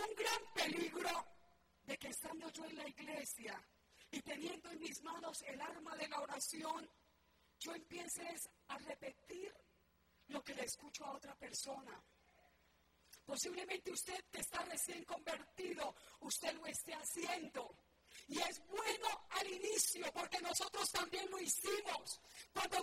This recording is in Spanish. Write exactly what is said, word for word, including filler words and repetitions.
un gran peligro de que estando yo en la iglesia y teniendo en mis manos el arma de la oración, yo empiece a repetir lo que le escucho a otra persona. Posiblemente usted que está recién convertido, usted lo esté haciendo. Y es bueno al inicio, porque nosotros también lo hicimos. Cuando